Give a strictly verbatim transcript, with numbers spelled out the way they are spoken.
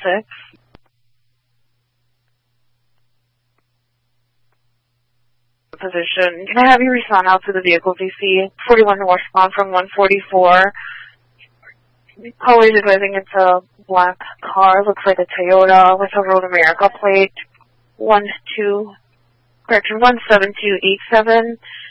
six. Position. Can I have you respond out to the vehicle D C forty-one northbound from one forty-four? Always advising it's a black car. Looks like a Toyota with a Road America plate. One two, correction, one seven two eight seven.